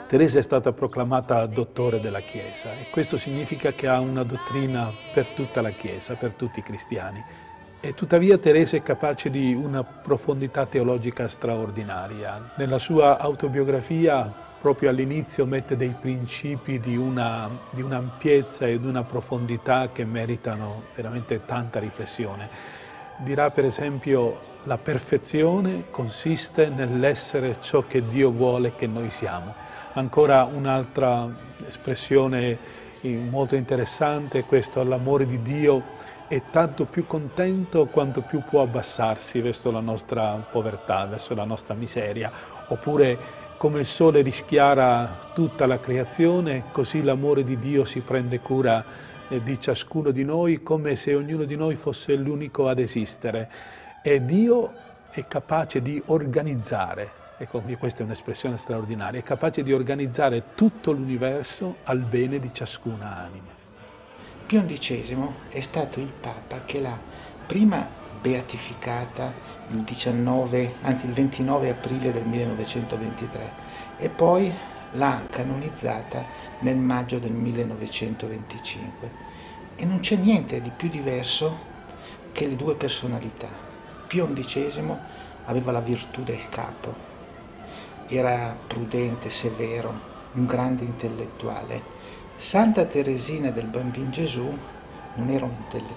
Teresa è stata proclamata dottore della Chiesa e questo significa che ha una dottrina per tutta la Chiesa, per tutti i cristiani. E tuttavia Teresa è capace di una profondità teologica straordinaria. Nella sua autobiografia, proprio all'inizio, mette dei principi di un'ampiezza e di una profondità che meritano veramente tanta riflessione. Dirà per esempio: la perfezione consiste nell'essere ciò che Dio vuole che noi siamo. Ancora un'altra espressione molto interessante è questo: l'amore di Dio è tanto più contento quanto più può abbassarsi verso la nostra povertà, verso la nostra miseria. Oppure: come il sole rischiara tutta la creazione, così l'amore di Dio si prende cura di ciascuno di noi, come se ognuno di noi fosse l'unico ad esistere. E Dio è capace di organizzare, ecco, questa è un'espressione straordinaria, è capace di organizzare tutto l'universo al bene di ciascuna anima. Pio XI è stato il Papa che l'ha prima beatificata il 29 aprile del 1923 e poi l'ha canonizzata nel maggio del 1925. E non c'è niente di più diverso che le due personalità. Pio XI aveva la virtù del capo, era prudente, severo, un grande intellettuale. Santa Teresina del Bambino Gesù non era un intellettuale.